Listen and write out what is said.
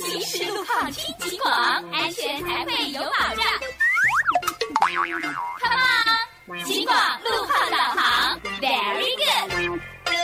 及时路况听警广，安全才会有保障。Come on， 警广路。